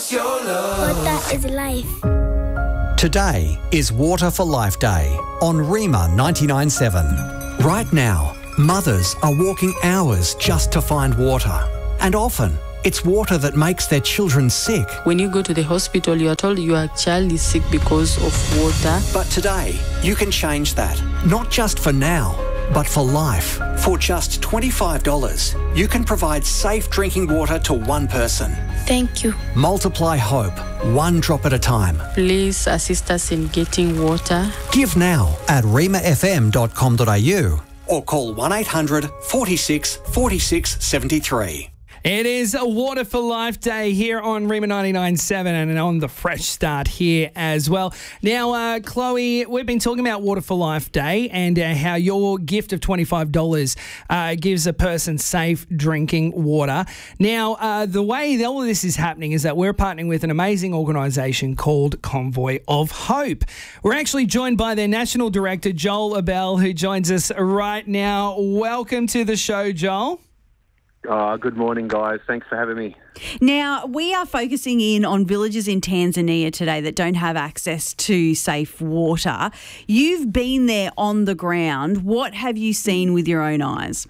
Water is life. Today is Water for Life Day on Rima 99.7. Right now, mothers are walking hours just to find water. And often, it's water that makes their children sick. When you go to the hospital, you are told your child is sick because of water. But today, you can change that. Not just for now, but for life. For just $25, you can provide safe drinking water to one person. Thank you. Multiply hope, one drop at a time. Please assist us in getting water. Give now at rimafm.com.au or call 1800 46 46 73. It is a Water for Life Day here on Rima 99.7 and on the Fresh Start here as well. Now, Chloe, we've been talking about Water for Life Day and how your gift of $25 gives a person safe drinking water. Now, the way all of this is happening is that we're partnering with an amazing organisation called Convoy of Hope. We're actually joined by their National Director, Joel Abel, who joins us right now. Welcome to the show, Joel. Good morning, guys. Thanks for having me. Now, we are focusing in on villages in Tanzania today that don't have access to safe water. You've been there on the ground. What have you seen with your own eyes?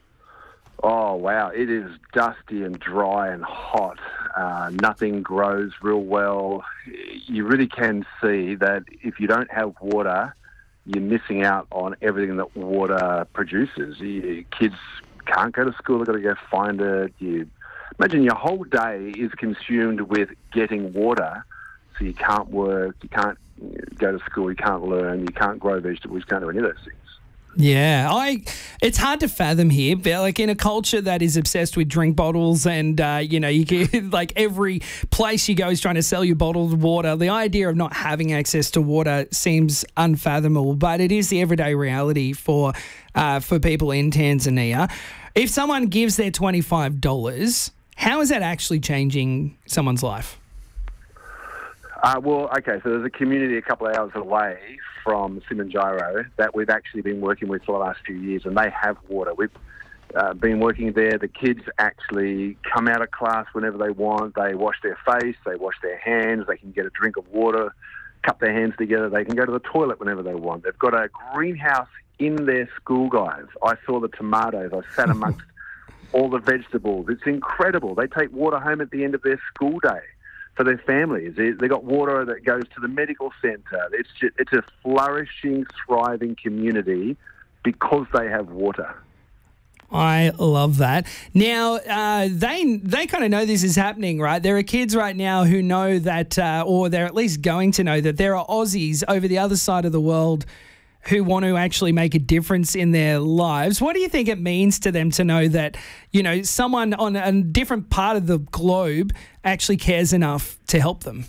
Oh, wow. It is dusty and dry and hot. Nothing grows real well. You really can see that if you don't have water, you're missing out on everything that water produces. Kids can't go to school, they've got to go find it. Imagine your whole day is consumed with getting water, so you can't work, you can't go to school, you can't learn, you can't grow vegetables, you can't do any of those things. Yeah, it's hard to fathom here, but like in a culture that is obsessed with drink bottles and, you get like every place you go is trying to sell you bottled water, the idea of not having access to water seems unfathomable, but it is the everyday reality for people in Tanzania. If someone gives their $25, how is that actually changing someone's life? So there's a community a couple of hours away from Simanjaro that we've actually been working with for the last few years, and they have water. We've been working there. The kids actually come out of class whenever they want. They wash their face, they wash their hands, they can get a drink of water, cup their hands together. They can go to the toilet whenever they want. They've got a greenhouse in their school, guys. I saw the tomatoes. I sat amongst all the vegetables. It's incredible. They take water home at the end of their school day for their families. They got water that goes to the medical centre. It's a flourishing, thriving community because they have water. I love that. Now, they kind of know this is happening, right? There are kids right now who know that, or they're at least going to know that there are Aussies over the other side of the world who want to actually make a difference in their lives. What do you think it means to them to know that, someone on a different part of the globe actually cares enough to help them?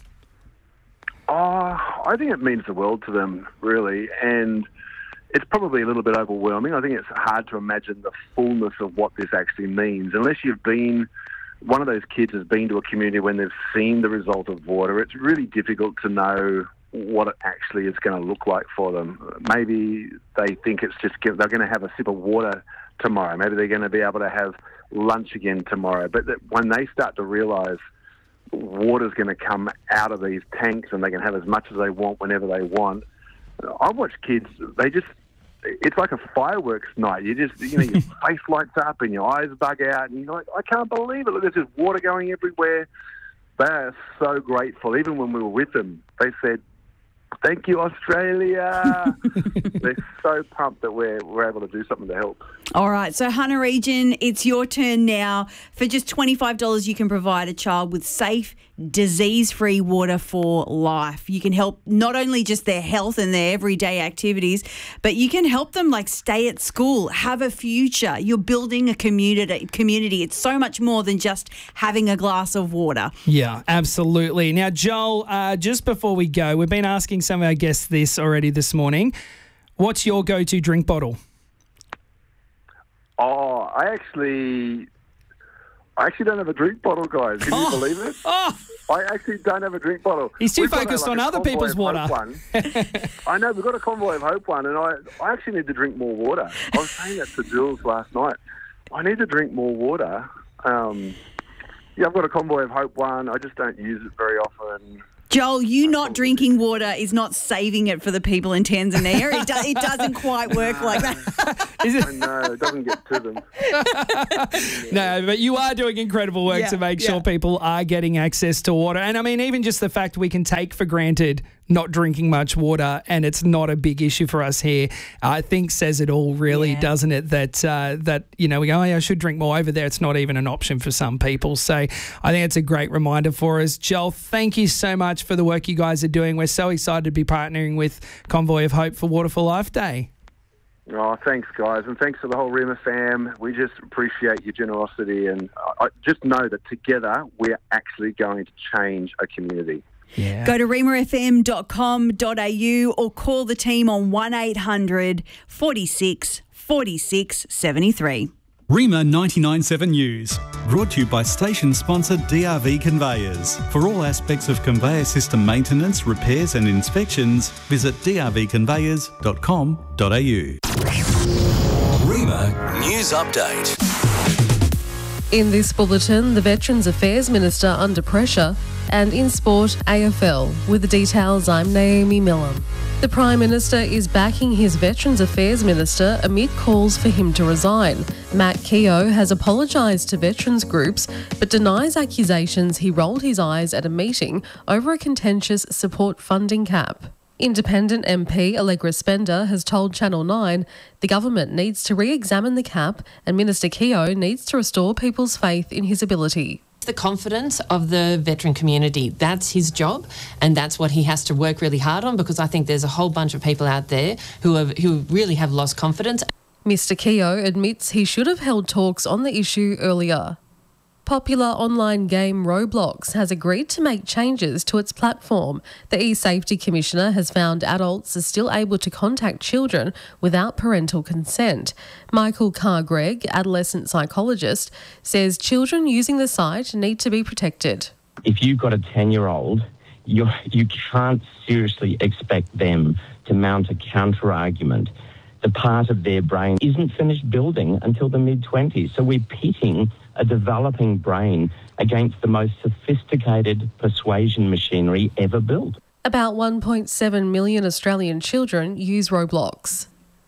I think it means the world to them, really, and it's probably a little bit overwhelming. I think it's hard to imagine the fullness of what this actually means. Unless one of those kids has been to a community when they've seen the result of water, it's really difficult to know what it actually is going to look like for them. Maybe they think it's just they're going to have a sip of water tomorrow. Maybe they're going to be able to have lunch again tomorrow. But when they start to realise water's going to come out of these tanks and they can have as much as they want whenever they want, I watch kids, it's like a fireworks night. Your face lights up and your eyes bug out and you're like, I can't believe it. Look, there's just water going everywhere. They are so grateful. Even when we were with them, they said, thank you, Australia. They're so pumped that we're able to do something to help. All right, so Hunter Region, it's your turn now. For just $25, you can provide a child with safe, disease-free water for life. You can help not only just their health and their everyday activities, but you can help them stay at school, have a future. You're building a community. It's so much more than just having a glass of water. Yeah, absolutely. Now, Joel, just before we go, we've been asking some of our guests this already this morning. What's your go-to drink bottle? Oh, I actually don't have a drink bottle, guys. Can you believe it? Oh. I actually don't have a drink bottle. He's too focused on other people's water. I know, we've got a Convoy of Hope one, and I actually need to drink more water. I was saying that to Jules last night. I need to drink more water. Yeah, I've got a Convoy of Hope one. I just don't use it very often. Joel, you not drinking water is not saving it for the people in Tanzania. It doesn't quite work like that. I know, it doesn't get to them. No, but you are doing incredible work to make sure people are getting access to water. And I mean, even just the fact we can take for granted not drinking much water and it's not a big issue for us here, I think says it all really, doesn't it? That we go, oh, I should drink more. Over there, it's not even an option for some people. So I think it's a great reminder for us. Joel, thank you so much for the work you guys are doing. We're so excited to be partnering with Convoy of Hope for Water for Life Day. Oh, thanks, guys, and thanks to the whole Rima fam. We just appreciate your generosity, and I just know that together we're actually going to change a community. Yeah. Go to rimafm.com.au or call the team on 1800 46 46 73. Rima 99.7 News, brought to you by station sponsor DRV Conveyors. For all aspects of conveyor system maintenance, repairs and inspections, visit drvconveyors.com.au. Rima News Update. In this bulletin, the Veterans Affairs Minister under pressure, and in sport, AFL. With the details, I'm Naomi Millam. The Prime Minister is backing his Veterans Affairs Minister amid calls for him to resign. Matt Keogh has apologised to veterans groups but denies accusations he rolled his eyes at a meeting over a contentious support funding cap. Independent MP Allegra Spender has told Channel 9 the government needs to re-examine the cap and Minister Keogh needs to restore people's faith in his ability. The confidence of the veteran community, that's his job, and that's what he has to work really hard on, because I think there's a whole bunch of people out there who really have lost confidence. Mr Keogh admits he should have held talks on the issue earlier. Popular online game Roblox has agreed to make changes to its platform. The eSafety Commissioner has found adults are still able to contact children without parental consent. Michael Carr-Gregg, adolescent psychologist, says children using the site need to be protected. If you've got a 10-year-old, you can't seriously expect them to mount a counter-argument. The part of their brain isn't finished building until the mid-20s, so we're pitting a developing brain against the most sophisticated persuasion machinery ever built. About 1.7 million Australian children use Roblox.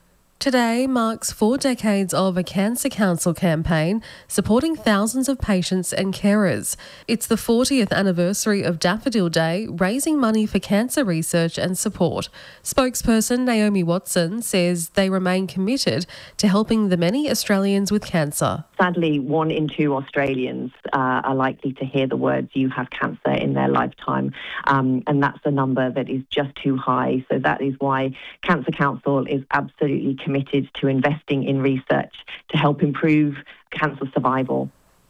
Today marks 4 decades of a Cancer Council campaign supporting thousands of patients and carers. It's the 40th anniversary of Daffodil Day, raising money for cancer research and support. Spokesperson Naomi Watson says they remain committed to helping the many Australians with cancer. Sadly, 1 in 2 Australians are likely to hear the words "you have cancer" in their lifetime, and that's a number that is just too high. So that is why Cancer Council is absolutely committed to investing in research to help improve cancer survival.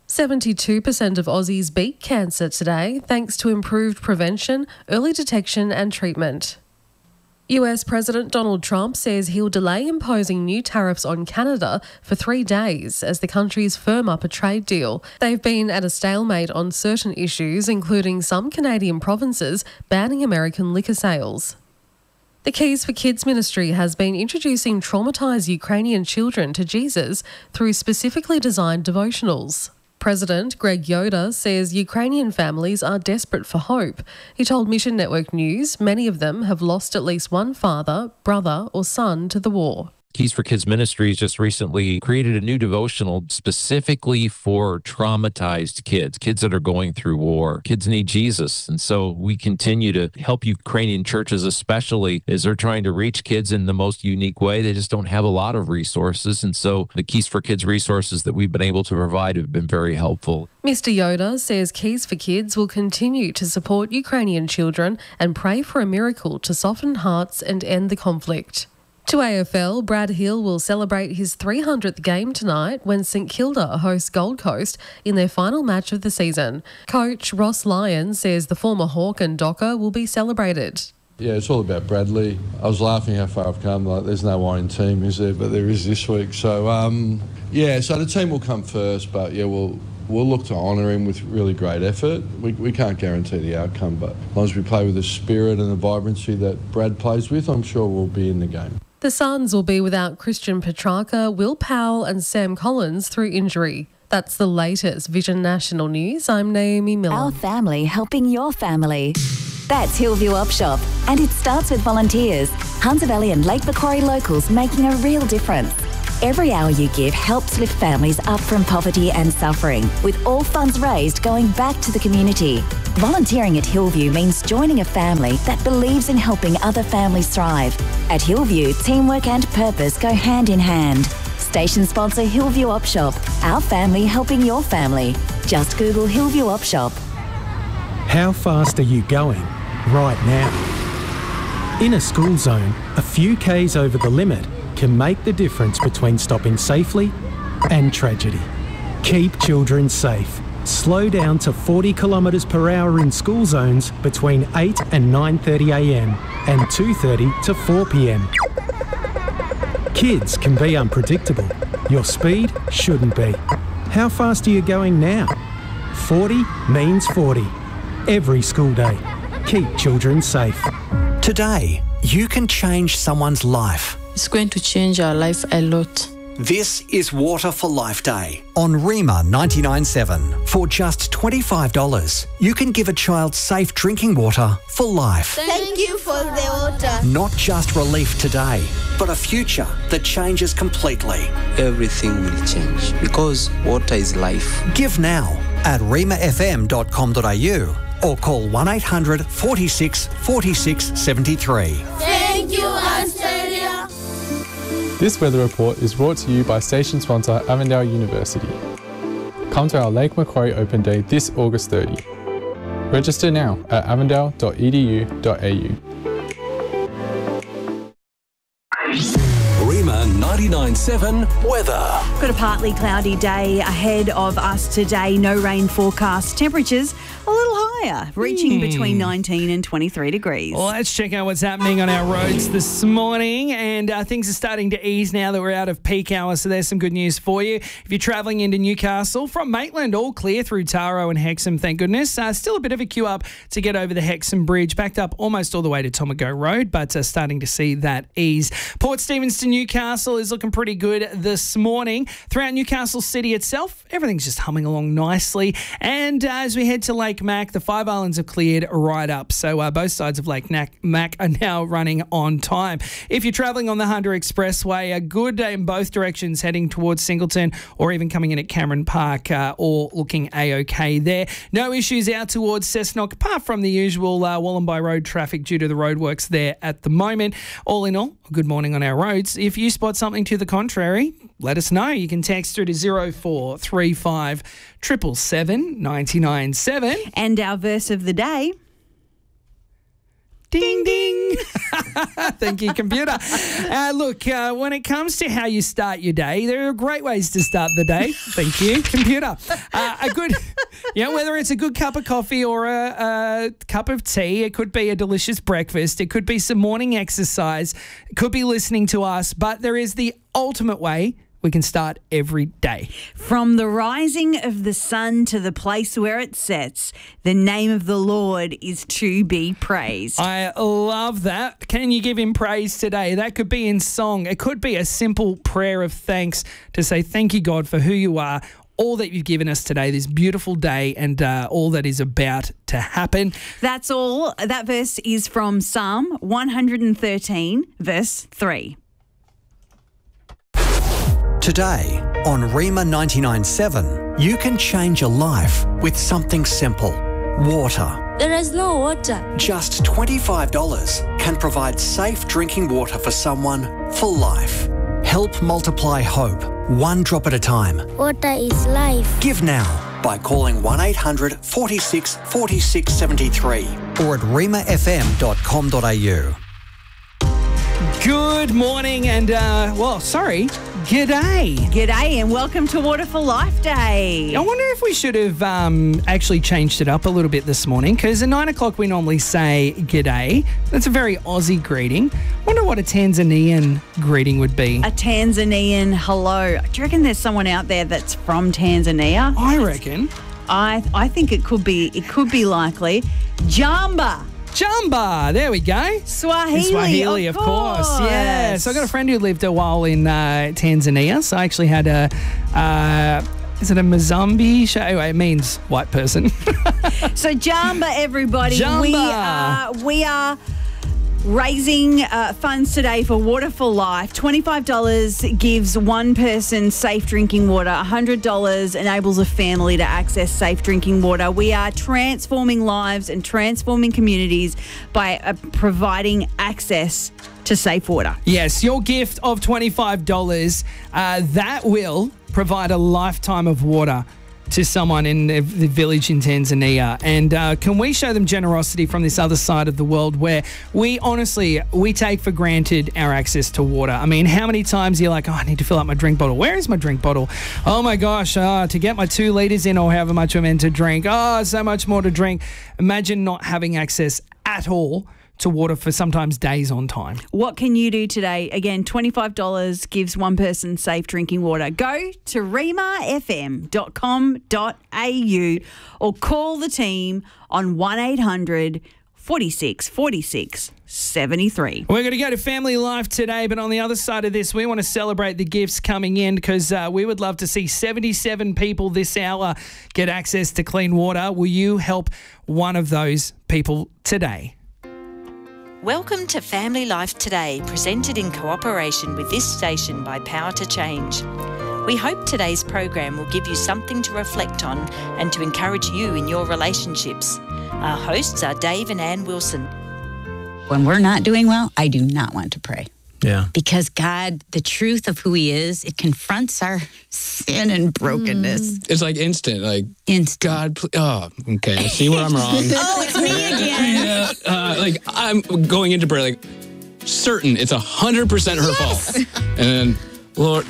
72% of Aussies beat cancer today thanks to improved prevention, early detection and treatment. US President Donald Trump says he'll delay imposing new tariffs on Canada for 3 days as the countries firm up a trade deal. They've been at a stalemate on certain issues, including some Canadian provinces banning American liquor sales. The Keys for Kids ministry has been introducing traumatised Ukrainian children to Jesus through specifically designed devotionals. President Greg Yoder says Ukrainian families are desperate for hope. He told Mission Network News many of them have lost at least one father, brother or son to the war. Keys for Kids Ministries just recently created a new devotional specifically for traumatized kids that are going through war. Kids need Jesus. And so we continue to help Ukrainian churches, especially as they're trying to reach kids in the most unique way. They just don't have a lot of resources. And so the Keys for Kids resources that we've been able to provide have been very helpful. Mr. Yoder says Keys for Kids will continue to support Ukrainian children and pray for a miracle to soften hearts and end the conflict. To AFL, Brad Hill will celebrate his 300th game tonight when St Kilda hosts Gold Coast in their final match of the season. Coach Ross Lyon says the former Hawk and Docker will be celebrated. Yeah, it's all about Bradley. I was laughing how far I've come. Like, there's no Warren team, is there? But there is this week. So, so the team will come first, but yeah, we'll look to honour him with really great effort. We can't guarantee the outcome, but as long as we play with the spirit and the vibrancy that Brad plays with, I'm sure we'll be in the game. The Suns will be without Christian Petrarca, Will Powell and Sam Collins through injury. That's the latest Vision National News. I'm Naomi Miller. Our family helping your family. That's Hillview Op Shop, and it starts with volunteers. Hunter Valley and Lake Macquarie locals making a real difference. Every hour you give helps lift families up from poverty and suffering, with all funds raised going back to the community. Volunteering at Hillview means joining a family that believes in helping other families thrive. At Hillview, teamwork and purpose go hand in hand. Station sponsor Hillview Op Shop. Our family helping your family. Just Google Hillview Op Shop. How fast are you going right now? In a school zone, a few Ks over the limit can make the difference between stopping safely and tragedy. Keep children safe. Slow down to 40 kilometres per hour in school zones between 8 and 9:30am and 2:30 to 4pm. Kids can be unpredictable. Your speed shouldn't be. How fast are you going now? 40 means 40. Every school day. Keep children safe. Today, you can change someone's life. It's going to change our life a lot. This is Water for Life Day on Rima 99.7. For just $25, you can give a child safe drinking water for life. Thank you for the water. Not just relief today, but a future that changes completely. Everything will change because water is life. Give now at rimafm.com.au or call 1800 46 46 73. Thank you, Australia. This weather report is brought to you by station sponsor Avondale University. Come to our Lake Macquarie Open Day this August 30. Register now at avondale.edu.au. Rima 99.7 weather. Got a partly cloudy day ahead of us today. No rain forecast. Temperatures a little higher, reaching between 19 and 23 degrees. Well, let's check out what's happening on our roads this morning. And things are starting to ease now that we're out of peak hour. So there's some good news for you. If you're travelling into Newcastle from Maitland, all clear through Taro and Hexham, thank goodness. Still a bit of a queue up to get over the Hexham Bridge. Backed up almost all the way to Tomago Road, but starting to see that ease. Port Stephens to Newcastle is looking pretty good this morning. Throughout Newcastle City itself, everything's just humming along nicely. And as we head to Lake Mac, the Five Islands have cleared right up. So both sides of Lake Mac are now running on time. If you're travelling on the Hunter Expressway, a good day in both directions heading towards Singleton or even coming in at Cameron Park, all looking A-OK there. No issues out towards Cessnock, apart from the usual Wallumbye Road traffic due to the roadworks there at the moment. All in all, good morning on our roads. If you spot something to the contrary, let us know. You can text through to 0435 777 997. And our verse of the day. Ding, ding. Thank you, computer. Look, when it comes to how you start your day, there are great ways to start the day. Thank you, computer. A good, whether it's a good cup of coffee or a cup of tea, it could be a delicious breakfast. It could be some morning exercise. It could be listening to us. But there is the ultimate way we can start every day. From the rising of the sun to the place where it sets, the name of the Lord is to be praised. I love that. Can you give him praise today? That could be in song. It could be a simple prayer of thanks to say thank you, God, for who you are, all that you've given us today, this beautiful day, and all that is about to happen. That's all. That verse is from Psalm 113, verse 3. Today on Rima 99.7, you can change a life with something simple. Water. There is no water. Just $25 can provide safe drinking water for someone for life. Help multiply hope, one drop at a time. Water is life. Give now by calling 1800 46 46 73 or at rimafm.com.au. Good morning and, g'day. G'day and welcome to Water for Life Day. I wonder if we should have actually changed it up a little bit this morning, because at 9 o'clock we normally say g'day. That's a very Aussie greeting. I wonder what a Tanzanian greeting would be. A Tanzanian hello. Do you reckon there's someone out there that's from Tanzania? I reckon. I think it could be likely. Jamba. Jamba, there we go. Swahili, of course. Yeah. So I got a friend who lived a while in Tanzania. So I actually had Is it a Mzambi show? Anyway, it means white person. So Jamba, everybody. Jamba. We are raising funds today for Water for Life. $25 gives one person safe drinking water. $100 enables a family to access safe drinking water. We are transforming lives and transforming communities by providing access to safe water. Yes, your gift of $25, that will provide a lifetime of water to someone in the village in Tanzania. And can we show them generosity from this other side of the world where we take for granted our access to water? I mean, how many times you're like, oh, I need to fill up my drink bottle. Where is my drink bottle? Oh my gosh, to get my 2 litres in or however much I'm meant to drink. Oh, so much more to drink. Imagine not having access at all to water for sometimes days on time. What can you do today? Again, $25 gives one person safe drinking water. Go to remafm.com.au or call the team on 1800 46 46 73. We're going to go to Family Life today, but on the other side of this, we want to celebrate the gifts coming in because we would love to see 77 people this hour get access to clean water. Will you help one of those people today? Welcome to Family Life Today, presented in cooperation with this station by Power to Change. We hope today's program will give you something to reflect on and to encourage you in your relationships. Our hosts are Dave and Ann Wilson. When we're not doing well, I do not want to pray. Yeah. Because God, the truth of who He is, it confronts our sin and brokenness. It's like instant. Like, instant. God, okay. I see where I'm wrong. Oh, it's me again. Like, I'm going into prayer, like, certain it's 100% her fault. And then, Lord,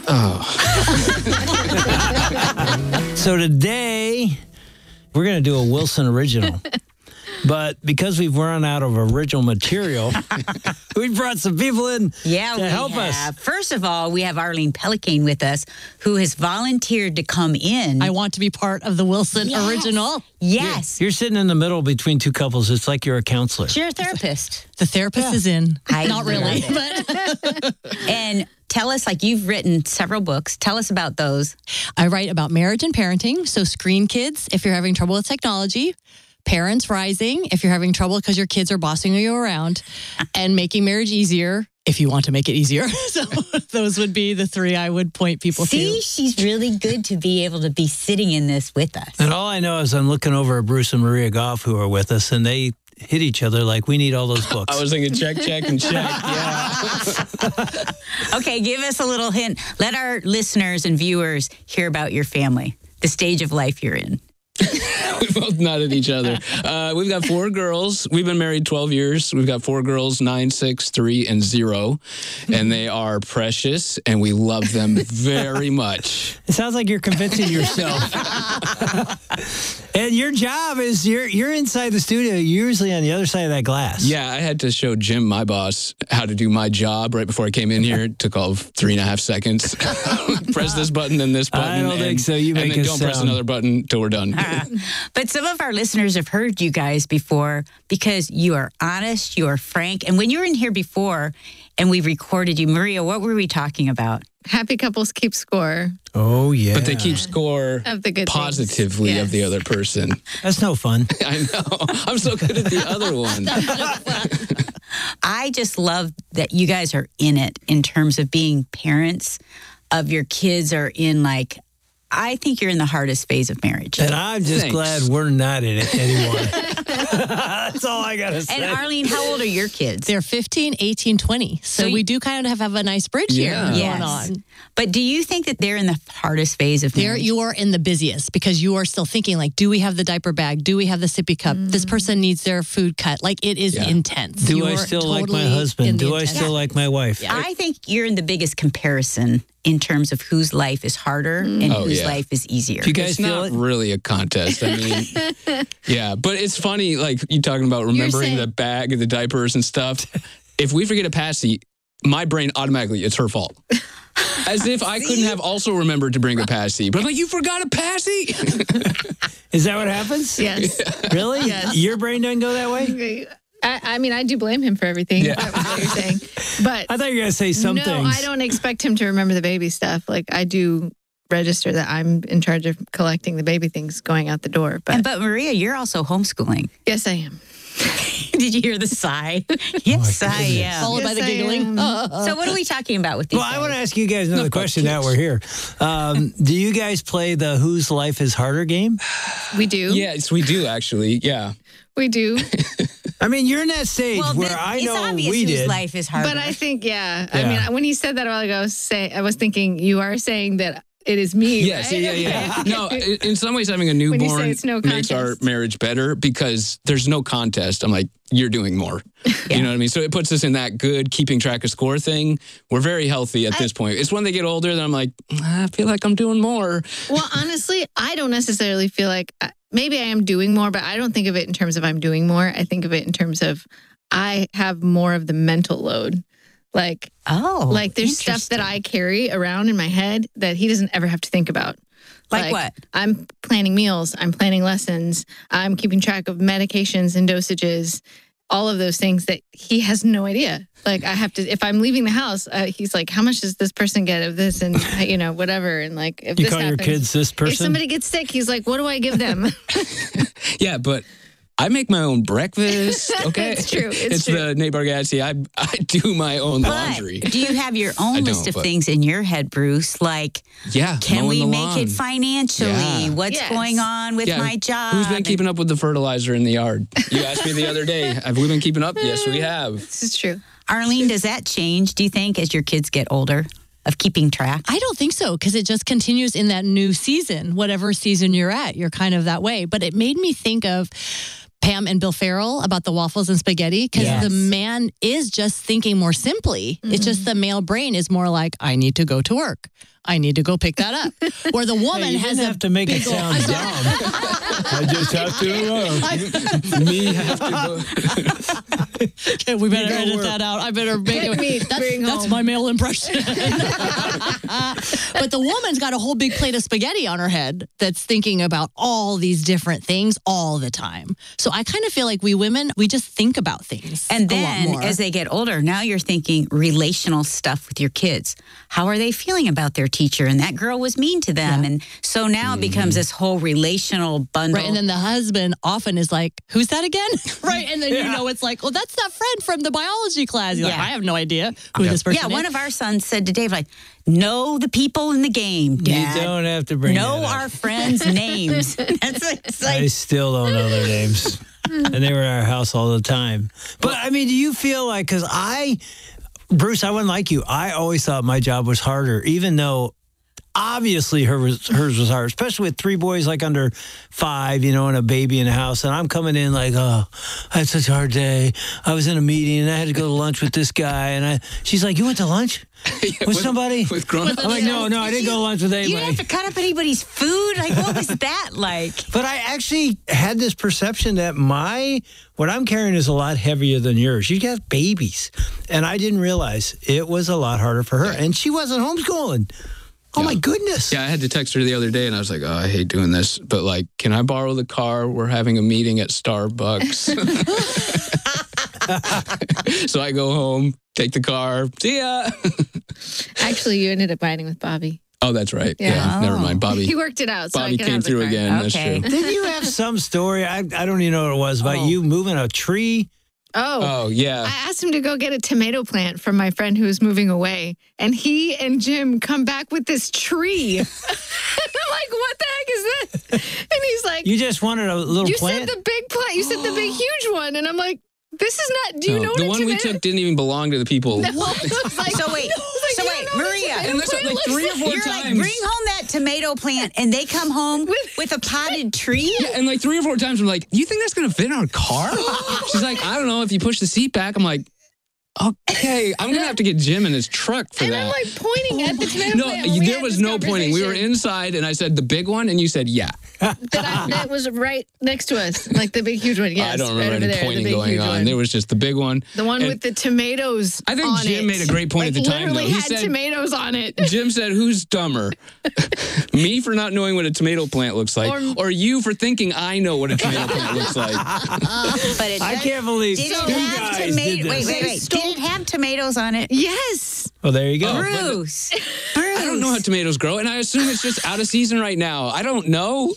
So today, we're going to do a Wilson original. But because we've run out of original material, we brought some people in to help us. First of all, we have Arlene Pelican with us, who has volunteered to come in. I want to be part of the Wilson original. Yes. You're sitting in the middle between two couples. It's like you're a counselor. You're a therapist. The therapist is in. Not really. But and tell us, like, you've written several books. Tell us about those. I write about marriage and parenting. So Screen Kids, if you're having trouble with technology. Parents Rising, if you're having trouble because your kids are bossing you around, and Making Marriage Easier, if you want to make it easier. So those would be the 3 I would point people to. See, she's really good to be able to be sitting in this with us. And all I know is I'm looking over at Bruce and Maria Goff, who are with us, and they hit each other like, we need all those books. I was thinking check, and check. Yeah. Okay, give us a little hint. Let our listeners and viewers hear about your family, the stage of life you're in. We both nodded at each other. We've got 4 girls. We've been married 12 years. We've got 4 girls, 9, 6, 3, and 0. And they are precious, and we love them very much. It sounds like you're convincing yourself. And your job is you're inside the studio, usually on the other side of that glass. Yeah, I had to show Jim, my boss, how to do my job right before I came in here. It took all of 3.5 seconds. Press this button, then this button. I don't think so. You make and then a don't press sound. another button till we're done. But some of our listeners have heard you guys before because you are honest, you are frank. And when you were in here before and we recorded you, Maria, what were we talking about? Happy couples keep score. Oh, yeah. But they keep score Of the good positively things. of the other person. That's no fun. I know. I'm so good at the other one. I just love that you guys are in it in terms of being parents of your kids are in, like, I think you're in the hardest phase of marriage. And I'm just glad we're not in it anymore. That's all I got to say. And Arlene, how old are your kids? They're 15, 18, 20. So we do kind of have a nice bridge here going on. But do you think that they're in the hardest phase of marriage? You are in the busiest because you are still thinking, like, do we have the diaper bag? Do we have the sippy cup? This person needs their food cut. Like, it is intense. Do I still like my husband? Do I still like my wife? I think you're in the biggest comparison in terms of whose life is harder and whose life is easier. Do you guys feel it's not really a contest. I mean, yeah, but it's funny, like you talking about remembering the bag and the diapers and stuff. If we forget a passy, my brain automatically, it's her fault. As if I couldn't have also remembered to bring a passy. But I'm like, you forgot a passy? Is that what happens? Yes. Really? Yes. Your brain doesn't go that way? I mean, I do blame him for everything. Yeah. That was what you're saying. But I thought you were going to say some no, things. I don't expect him to remember the baby stuff. Like, I do register that I'm in charge of collecting the baby things going out the door. But Maria, you're also homeschooling. Yes, I am. Did you hear the sigh? Yes, I am. Followed by the giggling. So what are we talking about with these Well, I want to ask you guys another question now we're here. Do you guys play the Whose Life is Harder game? We do. Yes, we do, actually. Yeah. We do. I mean, you're in that stage where I know we did. Life is harder. But I think, I mean, when he said that a while ago, I was thinking you are saying that it is me. Yes, right? yeah. No, in some ways, having a When you say newborn it's no makes our contest. marriage better because there's no contest. I'm like, you're doing more. You know what I mean? So it puts us in that good keeping track of score thing. We're very healthy at this point. It's when they get older that I'm like, I feel like I'm doing more. Well, honestly, I don't necessarily feel like maybe I am doing more, but I don't think of it in terms of I'm doing more. I think of it in terms of I have more of the mental load. Like there's stuff that I carry around in my head that he doesn't ever have to think about. Like what? I'm planning meals. I'm planning lessons. I'm keeping track of medications and dosages. All of those things that he has no idea. Like I have to, if I'm leaving the house, he's like, how much does this person get of this? And, whatever. And like, if You this call your happens, kids this person? If somebody gets sick, he's like, what do I give them? Yeah, but I make my own breakfast. Okay, It's true. It's true. the Nate Bargatze. I do my own But laundry. do you have your I own don't, list of but- things in your head, Bruce? Like, Yeah, can mowing we the make lawn. it financially? Yeah. What's going on with my job? Who's been keeping up with the fertilizer in the yard? You asked me the other day. Have we been keeping up? Yes, we have. This is true. Arlene, does that change, do you think, as your kids get older, of keeping track? I don't think so, because it just continues in that new season. Whatever season you're at, you're kind of that way. But it made me think of Pam and Bill Farrell about the waffles and spaghetti, because the man is just thinking more simply. It's just the male brain is more like, I need to go to work. I need to go pick that up. Where the woman you has didn't have to make it sound dumb. I just have to. Me have to go. Okay, we better edit that out. I better make it. That's my male impression. But the woman's got a whole big plate of spaghetti on her head that's thinking about all these different things all the time. So I kind of feel like we women, we just think about things And a lot then more. as they get older, now you're thinking relational stuff with your kids. How are they feeling about their teacher? And that girl was mean to them. And so now it becomes this whole relational bundle. Right, and then the husband often is like, who's that again? Right, and then it's like, well, that's that friend from the biology class. You're like, I have no idea who this person is. Yeah, one of our sons said to Dave, like, know the people in the game, Dad. You don't have to bring Know that up. our friends' names. It's like, I still don't know their names. And they were at our house all the time. But, I mean, do you feel like, because Bruce, I wasn't like you. I always thought my job was harder, even though obviously hers was hard, especially with 3 boys like under 5, and a baby in the house. And I'm coming in like, oh, I had such a hard day. I was in a meeting and I had to go to lunch with this guy. And she's like, you went to lunch? With somebody? With grown-ups? I'm like, no, I didn't go to lunch with anybody. you didn't have to cut up anybody's food? Like, what was that like? But I actually had this perception that what I'm carrying is a lot heavier than yours. You got babies. And I didn't realize it was a lot harder for her. And she wasn't homeschooling. Oh, my goodness. Yeah, I had to text her the other day, and I was like, oh, I hate doing this. But, like, can I borrow the car? We're having a meeting at Starbucks. So I go home, take the car. See ya. Actually, you ended up riding with Bobby. Oh, that's right. Yeah, never mind. Bobby. He worked it out. So Bobby I could came have the through car. again. That's true. Did you have some story? I don't even know what it was about you moving a tree. Oh, yeah. I asked him to go get a tomato plant from my friend who was moving away. And he and Jim come back with this tree. And I'm like, what the heck is this? And he's like, You just wanted a little you plant? said the big plant. You said the big, huge one. And I'm like, this is not, do you know what the a one tomato we took didn't even belong to the people. No. I was like, So wait, Maria, And listen, like 3 or 4 you're times. like, bring home that tomato plant, and they come home with a potted tree? Yeah, and like 3 or 4 times, I'm like, you think that's going to fit in our car? She's like, I don't know. If you push the seat back, I'm like, okay, I'm going to have to get Jim in his truck for and that. I'm like pointing at the tomato No, plant. when we there had was this no pointing. We were conversation. inside, and I said, the big one, and you said, yeah. That was right next to us, like the big, huge one. Yes, I don't right remember over any there, pointing the big, going huge on. one. There was just the big one. The one And with the tomatoes I think on Jim it. made a great point like, at the time, though. literally He had said- tomatoes on it. Jim said, who's dumber? Me for not knowing what a tomato plant looks like, or you for thinking I know what a tomato plant looks like? But it I can't believe did two it have guys did this. Wait. Did it have tomatoes on it? Yes. Well, there you go. Bruce. I don't don't know how tomatoes grow, and I assume it's just out of season right now. I don't know.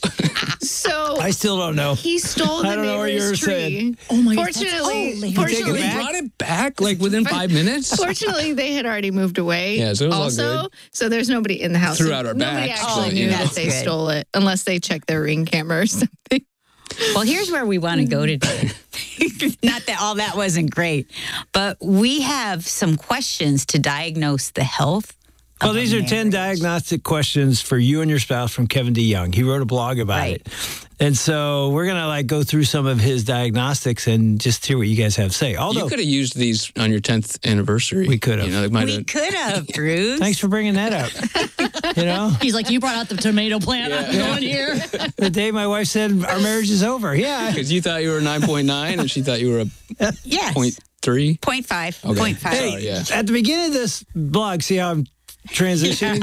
So I still don't know. he stole the I don't know what neighbor's you're tree. saying. Oh my God. Fortunately, They brought it back like within 5 minutes. Fortunately, they had already moved away. Yeah, so it was all also, good. so there's nobody in the house. Threw out our Nobody backs, actually but, knew you know. that they That's good. stole it, unless they checked their Ring camera or something. Well, here's where we want to go today. Not that all that wasn't great, but we have some questions to diagnose the health. Well, these are 10 diagnostic questions for you and your spouse from Kevin DeYoung. He wrote a blog about it. And so we're going to go through some of his diagnostics and just hear what you guys have to say. Although You could have used these on your 10th anniversary. We could have. You know, it might We have. could have, Bruce. Thanks for bringing that up. You know, He's like, you brought out the tomato plant. I'm going here. the day my wife said our marriage is over. Yeah. Because you thought you were a 9.9 and she thought you were a Yes. 0.3. 0.5. Okay. 0.5. Hey, Sorry, yeah. at the beginning of this blog, see how I'm transitioning?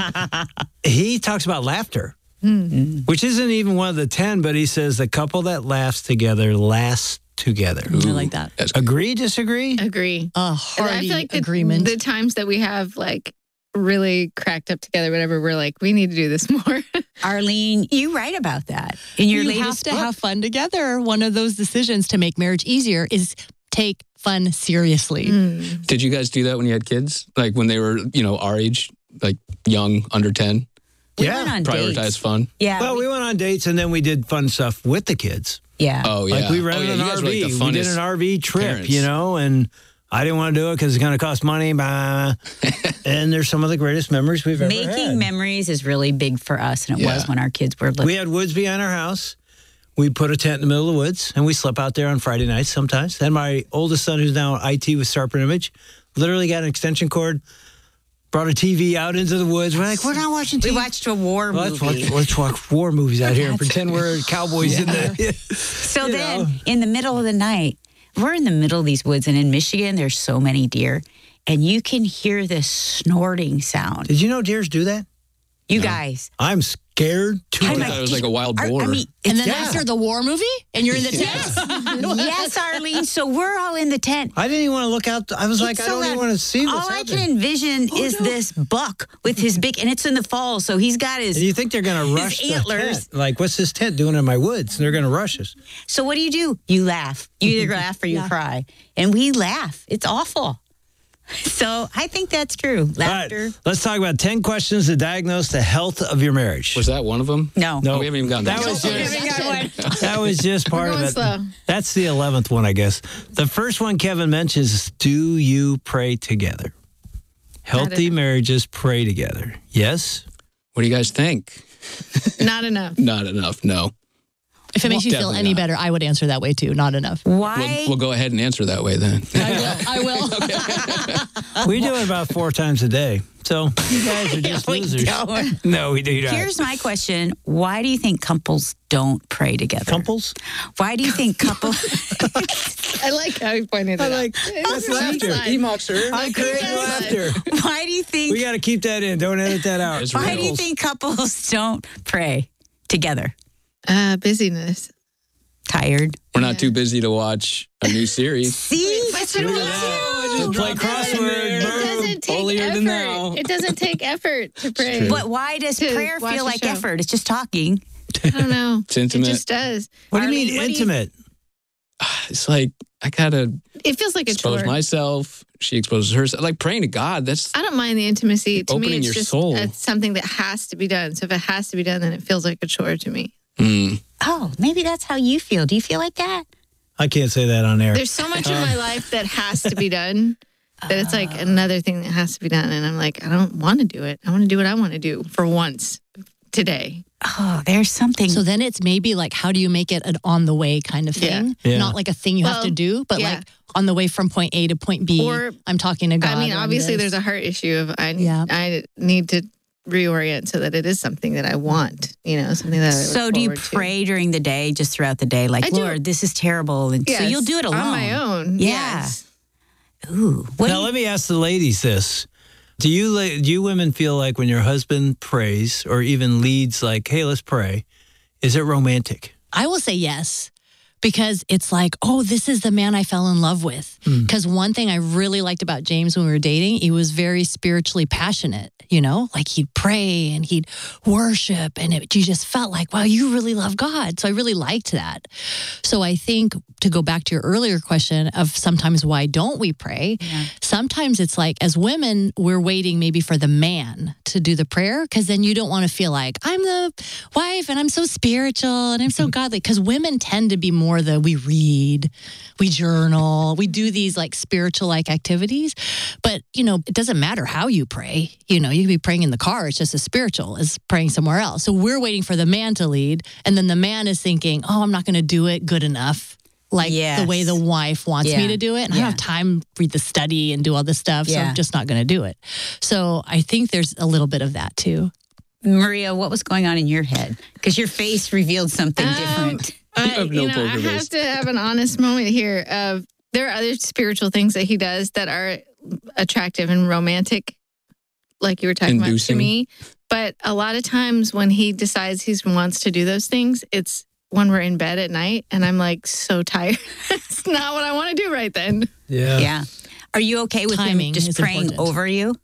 He talks about laughter, which isn't even one of the 10, but he says the couple that laughs together lasts together. I like that. Agree, disagree? Agree. A I hearty feel like agreement. the times that we have really cracked up together, whatever, we're like, we need to do this more. Arlene, you write about that in your you latest have to book. have fun together. One of those decisions to make marriage easier is take fun seriously. Did you guys do that when you had kids? Like when they were, our age, like young, under 10? We went on Prioritize dates. fun. Yeah. Well, we went on dates and then we did fun stuff with the kids. Yeah. Oh, yeah. Like we rented an you guys were, RV. like, the We did funnest an RV trip, parents. and I didn't want to do it because it's going to cost money. Blah. And there's some of the greatest memories we've ever Making had. memories is really big for us, and it Yeah. was when our kids were little. We had woods behind our house. We put a tent in the middle of the woods, and we slept out there on Friday nights sometimes. Then my oldest son, who's now IT with Sharpen Image, literally got an extension cord, brought a TV out into the woods. We're like, we're not watching TV. We watched a war movie. Let's watch war movies out here and pretend we're cowboys in the... So then, in the middle of the night, we're in the middle of these woods, and in Michigan, there's so many deer, and you can hear this snorting sound. Did you know deers do that? You guys. I'm scared to I thought it was like a wild boar. And then after the war movie, and you're in the tent? Yes, Arlene. So we're all in the tent. I didn't even want to look out. I was like, I don't even want to see what's All I happening. can envision is this buck with his big, and it's in the fall, so he's got his. And you think they're going to rush his the antlers. tent? Like, what's this tent doing in my woods? And they're going to rush us. So what do? You laugh. You either laugh or you cry, and we laugh. It's awful. So I think that's true. Laughter. All right, let's talk about 10 questions to diagnose the health of your marriage. Was that one of them? No. No. We haven't even gotten That there. was just, that was just part of going it. slow. That's the 11th one, I guess. The first one Kevin mentions is, do you pray together? Healthy marriages pray together. Yes? What do you guys think? Not enough. Not enough, no. If it makes you feel Definitely any not. better, I would answer that way too. Not enough. Why? We'll go ahead and answer that way then. I will. We do it about 4 times a day. So you guys are just We losers. don't. No, we do not. Here's my question. Why do you think couples don't pray together? Couples? Why do you think couples... I like how you pointed it out. That's laughter. He mocks her. I create laughter. Why do you think... We got to keep that in. Don't edit that out. Why do you think couples don't pray together? Busyness. Tired. We're not too busy to watch a new series. See? That's what Just play crossword. It doesn't take Holier than thou. effort. It doesn't take effort to pray. true. But why does To prayer watch feel a like show. effort? It's just talking. I don't know. It's intimate. It just does. What do you Arlene, mean what do you- intimate? It's like, I gotta It feels like a expose chore. myself. She exposes herself. Like praying to God, that's I don't mind the intimacy. To me, Opening it's your just soul. something that has to be done. So if it has to be done, then it feels like a chore to me. Oh, maybe that's how you feel. Do you feel like that? I can't say that on air. There's so much in my life that has to be done that it's like another thing that has to be done. And I'm like, I don't want to do it. I want to do what I want to do for once today. Oh, there's something. So then it's maybe like, how do you make it an on the way kind of thing? Yeah. Not like a thing you have Well, to do, but yeah. like on the way from point A to point B. Or- I'm talking to God. I mean, on obviously, this. there's a heart issue of I Yeah. need to reorient so that it is something that I want, something that I look So do you forward to. pray during the day, just throughout the day? Like, I do. Lord, this is terrible. And so Yes, you'll do it alone. on my own. Yeah. Yes. Ooh. What Now, let me ask the ladies this. Do you women feel like when your husband prays or even leads like, hey, let's pray, is it romantic? I will say yes, because it's like, oh, this is the man I fell in love with. Because one thing I really liked about James when we were dating, he was very spiritually passionate, you know, like he'd pray and he'd worship, and you just felt like, wow, you really love God. So I really liked that. So I think, to go back to your earlier question of sometimes why don't we pray, sometimes it's like, as women, we're waiting maybe for the man to do the prayer, because then you don't want to feel like, I'm the wife and I'm so spiritual and I'm so godly. Because women tend to be more we read, we journal, we do these like spiritual like activities. But, you know, it doesn't matter how you pray. You know, you can be praying in the car. It's just as spiritual as praying somewhere else. So we're waiting for the man to lead. And then the man is thinking, oh, I'm not going to do it good enough. Like the way the wife wants me to do it. And I don't have time to read the study and do all this stuff. So I'm just not going to do it. So I think there's a little bit of that too. Maria, what was going on in your head? Because your face revealed something different. I have to have an honest moment here. There are other spiritual things that he does that are attractive and romantic, like you were talking about to me. But a lot of times when he decides he wants to do those things, it's when we're in bed at night and I'm like so tired. It's not what I want to do right then. Yeah. Are you okay with him just praying over you?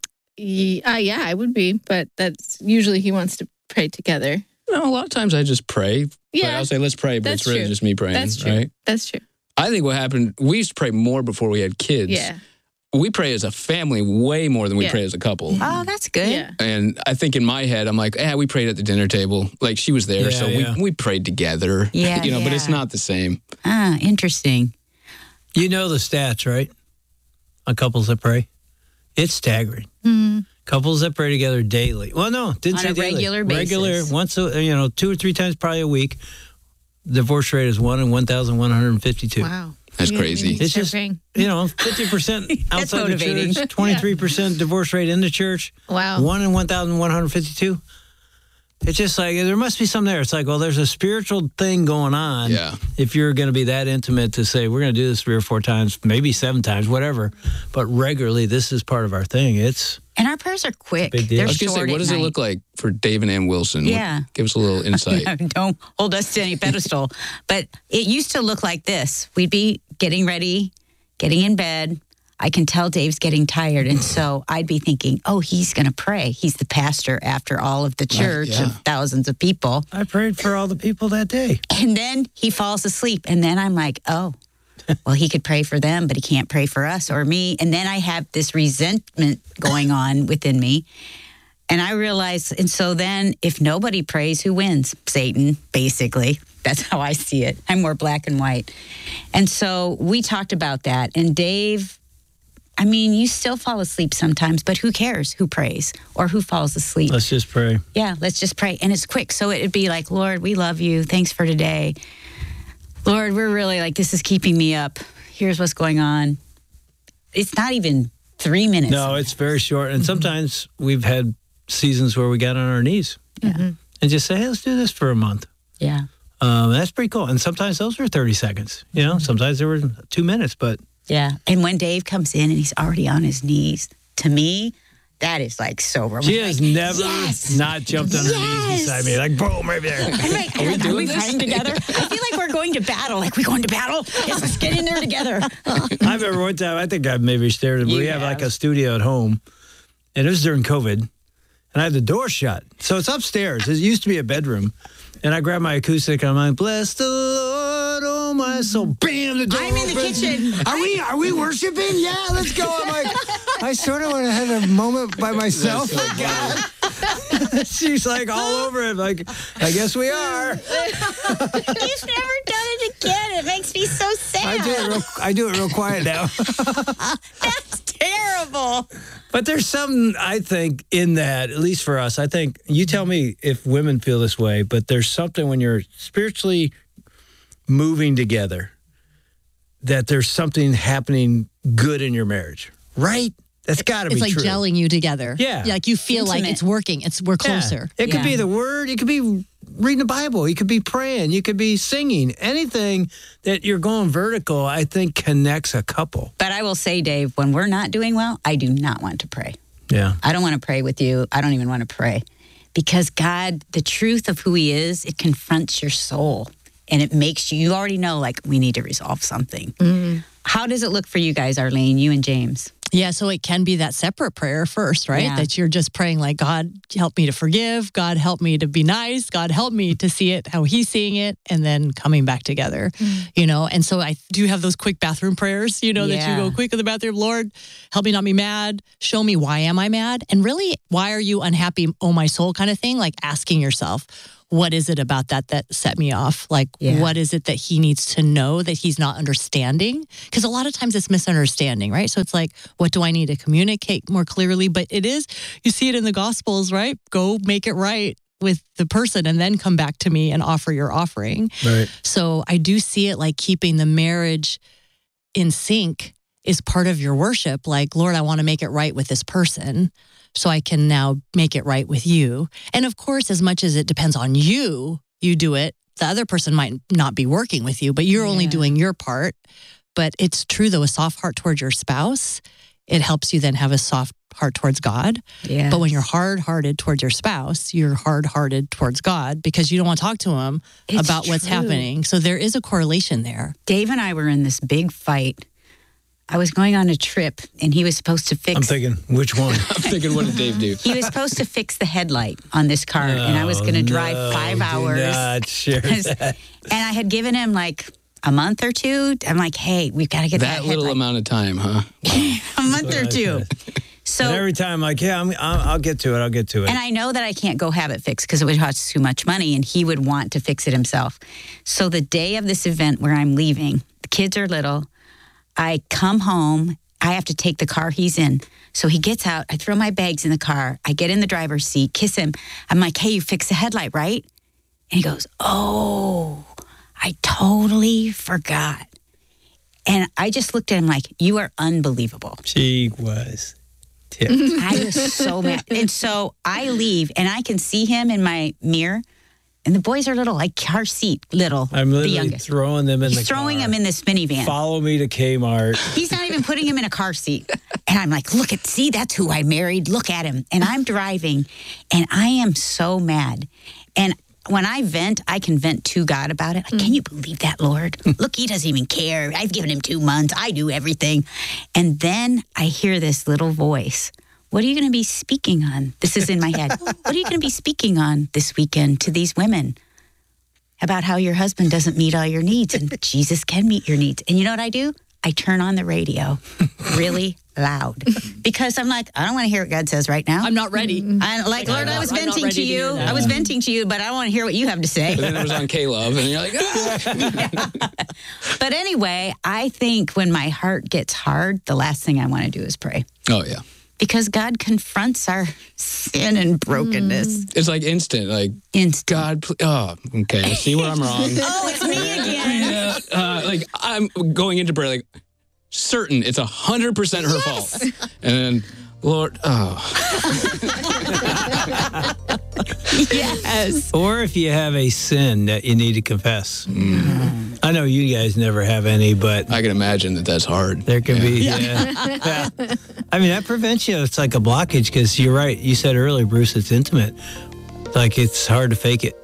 Yeah, I would be. But that's usually he wants to pray together. No, a lot of times I just pray. Yeah. Like I'll say, let's pray, but it's really just me praying. That's true. Right? That's true. I think what happened, we used to pray more before we had kids. Yeah. We pray as a family way more than we pray as a couple. Oh, that's good. Yeah. And I think in my head, I'm like, we prayed at the dinner table. Like she was there, so we prayed together. Yeah, you know, but it's not the same. Ah, interesting. You know the stats, right? On couples that pray? It's staggering. Couples that pray together daily. Well, no, didn't say daily. Regular basis. Regular, once, 2 or 3 times probably a week. Divorce rate is 1 in 1,152. Wow. That's crazy. It's just, 50% outside the church, 23% divorce rate in the church. Wow. 1 in 1,152. It's just like, there must be something there. It's like, well, there's a spiritual thing going on. Yeah. If you're going to be that intimate to say, we're going to do this 3 or 4 times, maybe 7 times, whatever. But regularly, this is part of our thing. And our prayers are quick. Big deal. They're I was going to say, what does it look like for Dave and Ann Wilson? Yeah. Give us a little insight. Don't hold us to any pedestal. But it used to look like this. We'd be getting ready, getting in bed. I can tell Dave's getting tired. And so I'd be thinking, oh, he's going to pray. He's the pastor after all of the church of thousands of people. I prayed for all the people that day. And then he falls asleep. And then I'm like, oh, well, he could pray for them, but he can't pray for us or me. And then I have this resentment going on within me. And I realize, and so then if nobody prays, who wins? Satan, basically. That's how I see it. I'm more black and white. And so we talked about that. And Dave, I mean, you still fall asleep sometimes, but who cares who prays or who falls asleep? Let's just pray. Yeah, let's just pray. And it's quick. So it'd be like, Lord, we love you. Thanks for today. Lord, we're really like, this is keeping me up. Here's what's going on. It's not even 3 minutes. No, it's very short. And sometimes we've had seasons where we got on our knees and just say, hey, let's do this for a month. Yeah. That's pretty cool. And sometimes those were 30 seconds. You know, sometimes there were 2 minutes, but. Yeah. And when Dave comes in and he's already on his knees, to me, that is like so romantic. She has never not jumped on her knees beside me. Like, boom, right there. I'm like, are we praying together? I feel like we're going to battle. Like, we going to battle? Yes, let's get in there together. I remember one time, I think I maybe shared it. We have like a studio at home, and it was during COVID, and I had the door shut. So it's upstairs. It used to be a bedroom. And I grabbed my acoustic, and I'm like, bless the Lord, oh my soul. Bam, the door I'm in the opens. kitchen. Are we worshiping? Yeah, let's go. I'm like, I sort of want to have a moment by myself. God. She's like all over it. Like, I guess we are. You've never done it again. It makes me so sad. I do it real quiet now. That's terrible. But there's something, I think, in that, at least for us. I think, you tell me if women feel this way, but there's something when you're spiritually moving together, that there's something happening good in your marriage, right? That's got to be true. It's like gelling you together. Yeah. Like you feel like it's working. We're closer. It could be the word. It could be reading the Bible. You could be praying. You could be singing. Anything that you're going vertical, I think, connects a couple. But I will say, Dave, when we're not doing well, I do not want to pray. Yeah. I don't want to pray with you. I don't even want to pray. Because God, the truth of who he is, it confronts your soul. and it makes you already know, like, we need to resolve something. How does it look for you guys, Arlene, you and James? Yeah, so it can be that separate prayer first, right? Yeah. That you're just praying like, God, help me to forgive. God, help me to be nice. God, help me to see it how he's seeing it, and then coming back together, And so I do have those quick bathroom prayers, that you go quick in the bathroom. Lord, help me not be mad. Show me, why am I mad? And really, why are you unhappy, oh my soul kind of thing? Like asking yourself, what is it about that set me off? Like, what is it that he needs to know that he's not understanding? Because a lot of times it's misunderstanding, right? So it's like, what do I need to communicate more clearly? But it is, you see it in the Gospels, right? Go make it right with the person and then come back to me and offer your offering. Right. So I do see it like keeping the marriage in sync is part of your worship. Like, Lord, I want to make it right with this person, so I can now make it right with you. And of course, as much as it depends on you, you do it. The other person might not be working with you, but you're only doing your part. But it's true, though, a soft heart towards your spouse, it helps you then have a soft heart towards God. Yeah. But when you're hard-hearted towards your spouse, you're hard-hearted towards God because you don't want to talk to him about what's happening. So there is a correlation there. Dave and I were in this big fight. I was going on a trip, and he was supposed to fix... I'm thinking, which one? I'm thinking, what did Dave do? He was supposed to fix the headlight on this car, and I was going to drive 5 hours. Not share that. And I had given him like a month or two. I'm like, hey, we've got to get that That little headlight. amount of time, huh? A month or two. So and every time, like, I'll get to it. I'll get to it. And I know that I can't go have it fixed because it would cost too much money, and he would want to fix it himself. So the day of this event where I'm leaving, the kids are little. I come home. I have to take the car he's in. So he gets out. I throw my bags in the car. I get in the driver's seat, kiss him. I'm like, hey, you fixed the headlight, right? And he goes, oh, I totally forgot. And I just looked at him like, you are unbelievable. She was tipped. I was so mad. And so I leave, and I can see him in my mirror. And the boys are little, like car seat little. I'm the literally youngest. throwing them in He's the car. throwing them in this minivan. Follow me to Kmart. He's not even putting him in a car seat. And I'm like, see, that's who I married. Look at him. And I'm driving, and I am so mad. And when I vent, I can vent to God about it. Like, can you believe that, Lord? Look, he doesn't even care. I've given him 2 months. I do everything. And then I hear this little voice. What are you going to be speaking on? This is in my head. What are you going to be speaking on this weekend to these women? About how your husband doesn't meet all your needs and Jesus can meet your needs. And you know what I do? I turn on the radio really loud because I'm like, I don't want to hear what God says right now. I'm not ready. I'm like, Lord, I was venting to you. I was venting to you, but I want to hear what you have to say. But then it was on K-Love, and you're like, But anyway, I think when my heart gets hard, the last thing I want to do is pray. Oh, yeah. Because God confronts our sin and brokenness. It's like instant. Like, God, okay. I see where I'm wrong. Oh, it's me again. Like, I'm going into prayer, like, certain it's 100% her fault. And then, Lord, Yes. Or if you have a sin that you need to confess. I know you guys never have any, but I can imagine that's hard. There can be, yeah. I mean, that prevents you. It's like a blockage because you're right. You said earlier, Bruce, it's intimate. Like it's hard to fake it.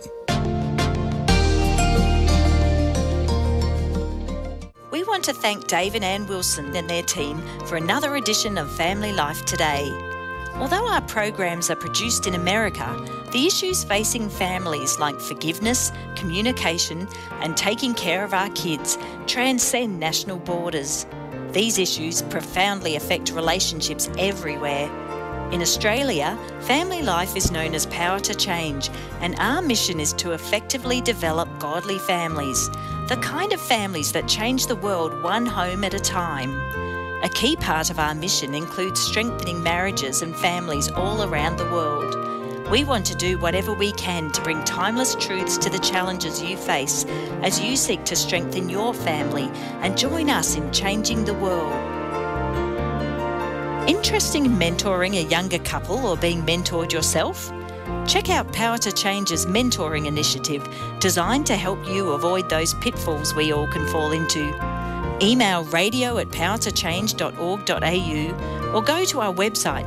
We want to thank Dave and Ann Wilson and their team for another edition of Family Life Today. Although our programs are produced in America, the issues facing families like forgiveness, communication, and taking care of our kids transcend national borders. These issues profoundly affect relationships everywhere. In Australia, Family Life is known as Power to Change, and our mission is to effectively develop godly families, the kind of families that change the world one home at a time. A key part of our mission includes strengthening marriages and families all around the world. We want to do whatever we can to bring timeless truths to the challenges you face as you seek to strengthen your family and join us in changing the world. Interested in mentoring a younger couple or being mentored yourself? Check out Power to Change's mentoring initiative designed to help you avoid those pitfalls we all can fall into. Email radio@powertochange.org.au or go to our website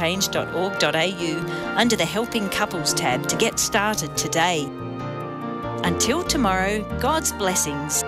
families.powertochange.org.au under the Helping Couples tab to get started today. Until tomorrow, God's blessings.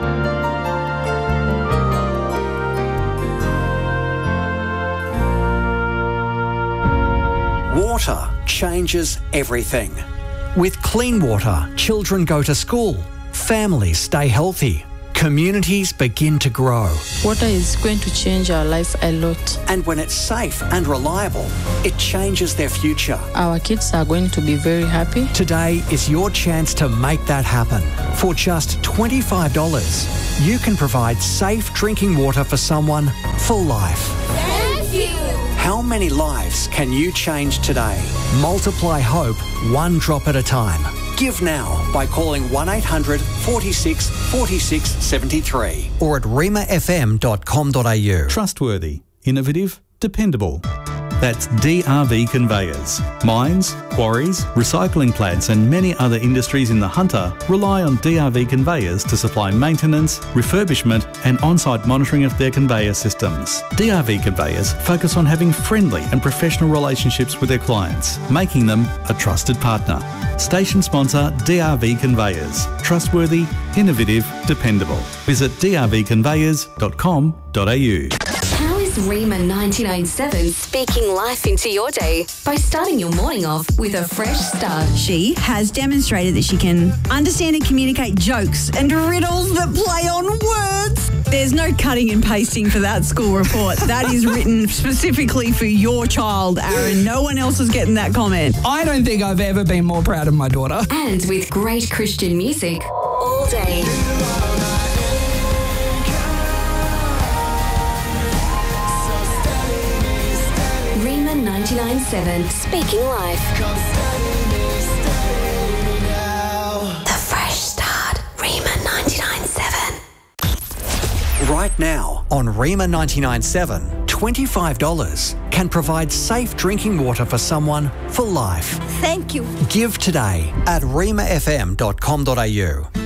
Water changes everything. With clean water, children go to school, families stay healthy, communities begin to grow. Water is going to change our life a lot. And when it's safe and reliable, it changes their future. Our kids are going to be very happy. Today is your chance to make that happen. For just $25, you can provide safe drinking water for someone for life. Thank you. How many lives can you change today? Multiply hope one drop at a time. Give now by calling 1-800 46 46 73 or at remafm.com.au. Trustworthy, innovative, dependable. That's DRV Conveyors. Mines, quarries, recycling plants and many other industries in the Hunter rely on DRV Conveyors to supply maintenance, refurbishment and on-site monitoring of their conveyor systems. DRV Conveyors focus on having friendly and professional relationships with their clients, making them a trusted partner. Station sponsor DRV Conveyors. Trustworthy, innovative, dependable. Visit drvconveyors.com.au. How is Rima 99.7 speaking life into your day by starting your morning off with a fresh start? She has demonstrated that she can understand and communicate jokes and riddles that play on words. There's no cutting and pasting for that school report. That is written specifically for your child, Aaron. No one else is getting that comment. I don't think I've ever been more proud of my daughter. And with great Christian music all day. Rima 99.7 speaking life. The fresh start. Rima 99.7. Right now on Rima 99.7, $25 can provide safe drinking water for someone for life. Thank you. Give today at remafm.com.au.